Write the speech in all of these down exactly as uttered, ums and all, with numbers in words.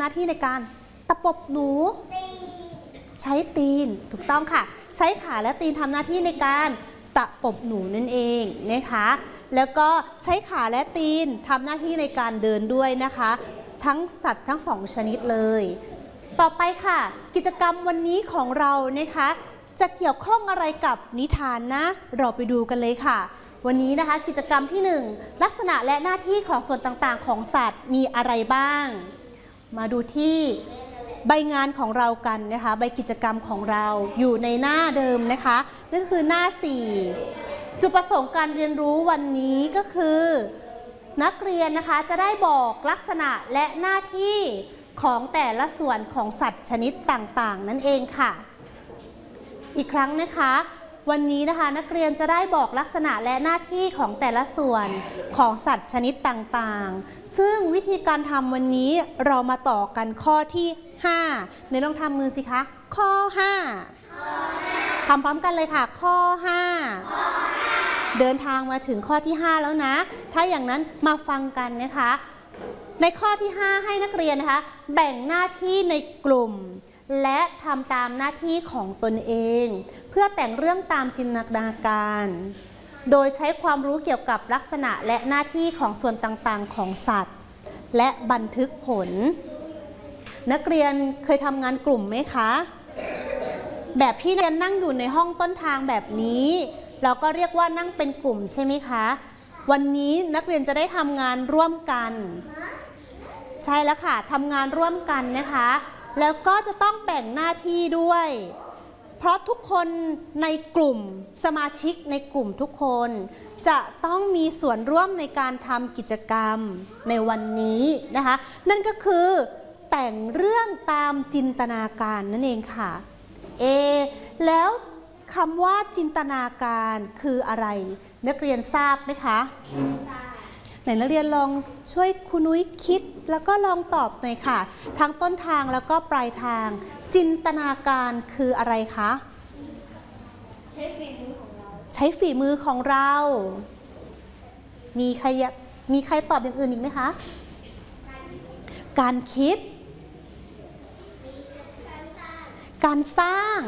หน้าที่ในการตะปบหนูใช้ตีนถูกต้องค่ะใช้ขาและตีนทำหน้าที่ในการตะปบหนูนั่นเองนะคะแล้วก็ใช้ขาและตีนทำหน้าที่ในการเดินด้วยนะคะทั้งสัตว์ทั้งสองชนิดเลยต่อไปค่ะกิจกรรมวันนี้ของเรานะคะจะเกี่ยวข้องอะไรกับนิทานนะเราไปดูกันเลยค่ะวันนี้นะคะกิจกรรมที่หนึ่งลักษณะและหน้าที่ของส่วนต่างๆของสัตว์มีอะไรบ้างมาดูที่ใบงานของเรากันนะคะใบกิจกรรมของเราอยู่ในหน้าเดิมนะคะนั่นก็คือหน้าสี่จุดประสงค์การเรียนรู้วันนี้ก็คือนักเรียนนะคะจะได้บอกลักษณะและหน้าที่ของแต่ละส่วนของสัตว์ชนิดต่างๆนั่นเองค่ะอีกครั้งนะคะวันนี้นะคะนักเรียนจะได้บอกลักษณะและหน้าที่ของแต่ละส่วนของสัตว์ชนิดต่างๆซึ่งวิธีการทำวันนี้เรามาต่อกันข้อที่ห้าในลองทำมือสิคะข้อห้าทำพร้อมกันเลยค่ะข้อห้าเดินทางมาถึงข้อที่ห้าแล้วนะถ้าอย่างนั้นมาฟังกันนะคะในข้อที่ห้าให้นักเรียนนะคะแบ่งหน้าที่ในกลุ่มและทำตามหน้าที่ของตนเองเพื่อแต่งเรื่องตามจินตนาการโดยใช้ความรู้เกี่ยวกับลักษณะและหน้าที่ของส่วนต่างๆของสัตว์และบันทึกผลนักเรียนเคยทำงานกลุ่มไหมคะแบบพี่เรียนนั่งอยู่ในห้องต้นทางแบบนี้เราก็เรียกว่านั่งเป็นกลุ่มใช่ไหมคะวันนี้นักเรียนจะได้ทำงานร่วมกันใช่แล้วค่ะทำงานร่วมกันนะคะแล้วก็จะต้องแบ่งหน้าที่ด้วยเพราะทุกคนในกลุ่มสมาชิกในกลุ่มทุกคนจะต้องมีส่วนร่วมในการทำกิจกรรมในวันนี้นะคะนั่นก็คือแต่งเรื่องตามจินตนาการนั่นเองค่ะเอแล้วคำว่าจินตนาการคืออะไรนักเรียนทราบไหมคะไหนนักเรียนลองช่วยครูนุ้ยคิดแล้วก็ลองตอบหน่อยค่ะทั้งต้นทางแล้วก็ปลายทางจินตนาการคืออะไรคะใช้ฝีมือของเราใช้ฝีมือของเรามีใครมีใครตอบอย่างอื่นอีกไหมคะการคิดการสร้าง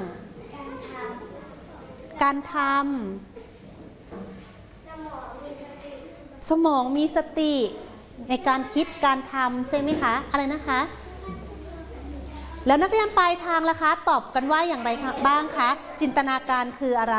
การทำสมองมีสติในการคิดการทำใช่ไหมคะอะไรนะคะแล้วนักเรียนปลายทางล่ะคะตอบกันว่าอย่างไรบ้างคะจินตนาการคืออะไร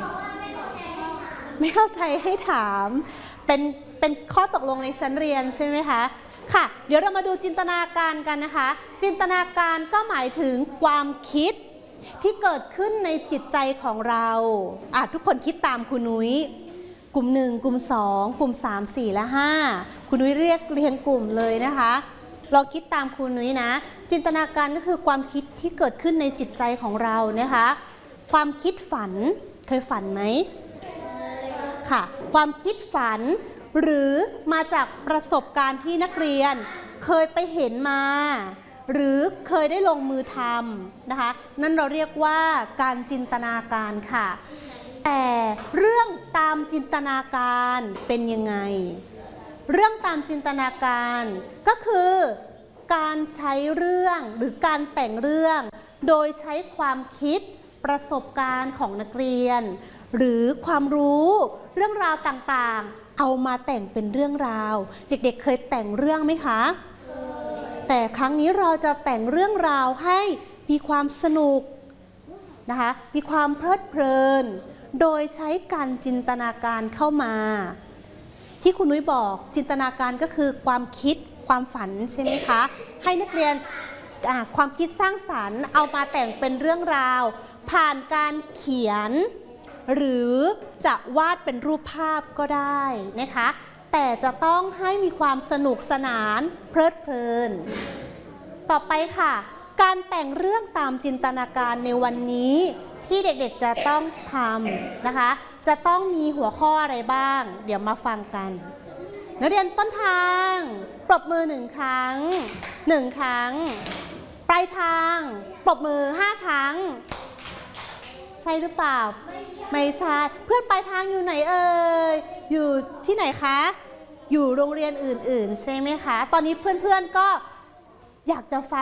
ไม่เข้าใจให้ถามเป็นเป็นข้อตกลงในชั้นเรียนใช่ไหมคะค่ะเดี๋ยวเรามาดูจินตนาการกันนะคะจินตนาการก็หมายถึงความคิดที่เกิดขึ้นในจิตใจของเราอ่ะทุกคนคิดตามคุณนุ้ยกลุ่มหนึ่งกลุ่มสองกลุ่มสามสี่และห้าคุณนุ้ยเรียกเรียงกลุ่มเลยนะคะเราคิดตามคุณนุ้ยนะจินตนาการก็คือความคิดที่เกิดขึ้นในจิตใจของเรานะคะความคิดฝันเคยฝันไหมค่ะความคิดฝันหรือมาจากประสบการณ์ที่นักเรียนเคยไปเห็นมาหรือเคยได้ลงมือทำนะคะนั่นเราเรียกว่าการจินตนาการค่ะแต่เรื่องตามจินตนาการเป็นยังไงเรื่องตามจินตนาการก็คือการใช้เรื่องหรือการแต่งเรื่องโดยใช้ความคิดประสบการณ์ของนักเรียนหรือความรู้เรื่องราวต่างๆเอามาแต่งเป็นเรื่องราวเด็กๆ เคยแต่งเรื่องไหมคะแต่ครั้งนี้เราจะแต่งเรื่องราวให้มีความสนุกนะคะมีความเพลิดเพลินโดยใช้การจินตนาการเข้ามาที่คุณนุ้ยบอกจินตนาการก็คือความคิดความฝันใช่ไหมคะให้นักเรียนความคิดสร้างสรรค์เอามาแต่งเป็นเรื่องราวผ่านการเขียนหรือจะวาดเป็นรูปภาพก็ได้นะคะแต่จะต้องให้มีความสนุกสนานเพลิดเพลินต่อไปค่ะการแต่งเรื่องตามจินตนาการในวันนี้ที่เด็กๆจะต้องทำนะคะจะต้องมีหัวข้ออะไรบ้างเดี๋ยวมาฟังกันนักเรียนต้นทางปรบมือหนึ่งครั้งหนึ่งครั้งปลายทางปรบมือห้าครั้งใช่หรือเปล่าไม่ใช่เพื่อนปลายทางอยู่ไหนเอ่ยอยู่ที่ไหนคะอยู่โรงเรียนอื่นๆใช่ไหมคะตอนนี้เพื่อนๆก็อยากจะฟัง